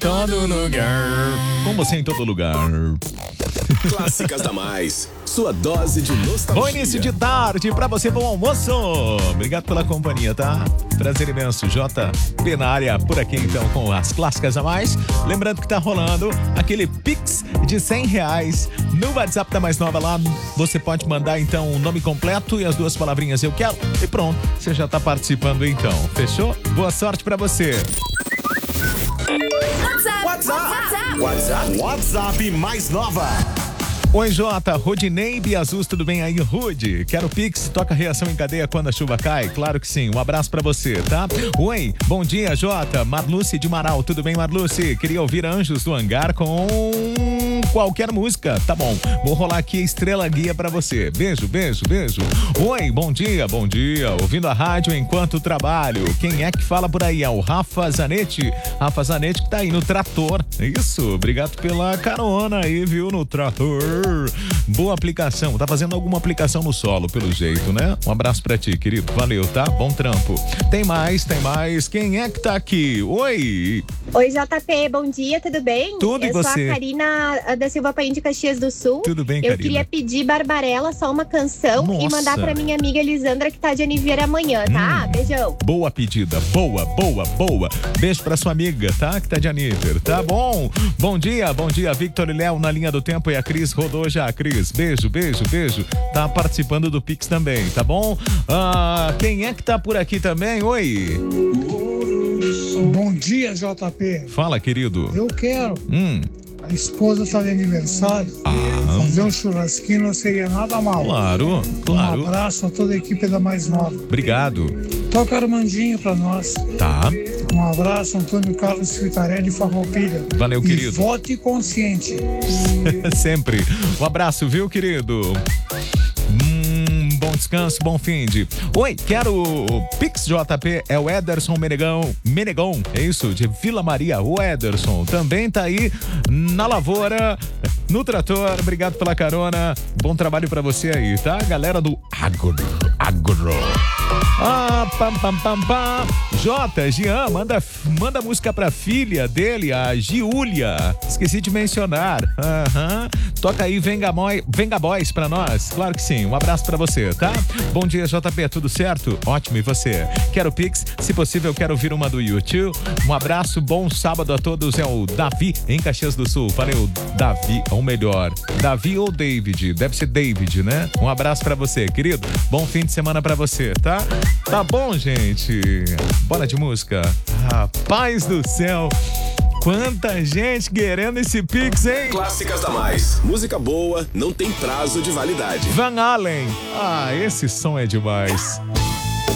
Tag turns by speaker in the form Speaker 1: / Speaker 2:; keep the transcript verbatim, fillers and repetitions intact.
Speaker 1: todo lugar. Com você em todo lugar.
Speaker 2: Clássicas da Mais, sua dose de nostalgia.
Speaker 1: Bom início de tarde pra você, bom almoço. Obrigado pela companhia, tá? Prazer imenso, J P na área por aqui então com as Clássicas da Mais. Lembrando que tá rolando aquele Pix de cem reais no WhatsApp da Mais Nova lá. Você pode mandar então o nome completo e as duas palavrinhas eu quero e pronto, você já tá participando então, fechou? Boa sorte pra você.
Speaker 3: WhatsApp, WhatsApp,
Speaker 2: WhatsApp, WhatsApp Mais Nova.
Speaker 1: Oi, Jota, Rodinei Biazus, tudo bem aí, Rude? Quero Pix, toca reação em cadeia quando a chuva cai? Claro que sim, um abraço pra você, tá? Oi, bom dia, Jota, Marluce de Marau, tudo bem, Marluce? Queria ouvir Anjos do Hangar com qualquer música, tá bom, vou rolar aqui Estrela Guia pra você, beijo, beijo, beijo. Oi, bom dia, bom dia, ouvindo a rádio enquanto trabalho, quem é que fala por aí? É o Rafa Zanetti, Rafa Zanetti que tá aí no trator, isso, obrigado pela carona aí, viu, no trator. Boa aplicação, tá fazendo alguma aplicação no solo, pelo jeito, né? Um abraço pra ti, querido, valeu, tá? Bom trampo. Tem mais, tem mais, quem é que tá aqui? Oi!
Speaker 4: Oi, J P, bom dia, tudo bem?
Speaker 1: Tudo e
Speaker 4: Eu
Speaker 1: você?
Speaker 4: sou a Karina da Silva Paim de Caxias do Sul.
Speaker 1: Tudo bem,
Speaker 4: Eu
Speaker 1: Karina?
Speaker 4: queria pedir Barbarella, só uma canção,
Speaker 1: Nossa.
Speaker 4: e mandar pra minha amiga Elisandra, que tá de aniversário amanhã, tá?
Speaker 1: Hum.
Speaker 4: Beijão.
Speaker 1: Boa pedida, boa, boa, boa. Beijo pra sua amiga, tá? Que tá de aniversário, tá bom? Bom dia, bom dia, Victor e Léo na linha do tempo e a Cris rodou já. Cris, beijo, beijo, beijo. Tá participando do Pix também, tá bom? Ah, quem é que tá por aqui também? Oi!
Speaker 5: Bom dia, J P.
Speaker 1: Fala, querido.
Speaker 5: Eu quero.
Speaker 1: Hum,
Speaker 5: A esposa está de aniversário. Fazer um churrasquinho não seria nada mal.
Speaker 1: claro, claro.
Speaker 5: Um abraço a toda a equipe da Mais Nova.
Speaker 1: Obrigado.
Speaker 5: Toca Armandinho pra nós.
Speaker 1: Tá.
Speaker 5: Um abraço, Antônio Carlos Fritarelli Farroupilha.
Speaker 1: Valeu,
Speaker 5: e
Speaker 1: querido.
Speaker 5: vote consciente.
Speaker 1: Sempre. Um abraço, viu, querido? Hum, bom descanso, bom fim de. Oi, quero o Pix J P, é o Ederson Menegão, Menegon, é isso, de Vila Maria. O Ederson também tá aí na lavoura, no trator. Obrigado pela carona. Bom trabalho pra você aí, tá? Galera do Agro, Agro. Ah, pam, pam, pam, pam. Jota, Jean, manda, manda música pra filha dele, a Giulia. Esqueci de mencionar. Aham. Toca aí Venga, Moi, Venga Boys pra nós. Claro que sim. Um abraço pra você, tá? Bom dia, J P. Tudo certo? Ótimo. E você? Quero Pix? Se possível, quero ouvir uma do YouTube. Um abraço. Bom sábado a todos. É o Davi, em Caxias do Sul. Valeu, Davi. Ou melhor, Davi ou David? Deve ser David, né? Um abraço pra você, querido. Bom fim de semana pra você, tá? Tá bom, gente? Bora de música? Rapaz do céu! Quanta gente querendo esse Pix, hein?
Speaker 2: Clássicas da Mais, música boa, não tem prazo de validade.
Speaker 1: Van Allen. Ah, esse som é demais.